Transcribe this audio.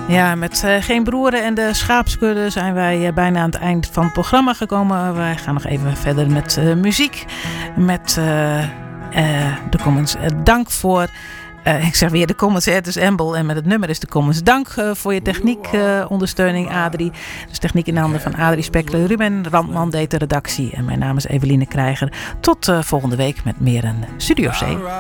Ja, met Geen Broeren en de Schaapskudde zijn wij bijna aan het eind van het programma gekomen. Wij gaan nog even verder met muziek. Met de Commons. Dank voor... ik zeg weer de Commons, het is Embel en met het nummer is de Commons. Dank voor je techniekondersteuning, Adrie. Dus techniek in handen van Adrie Spekler. Ruben Randman deed de redactie en mijn naam is Eveline Krijger. Tot volgende week met meer een Studio C.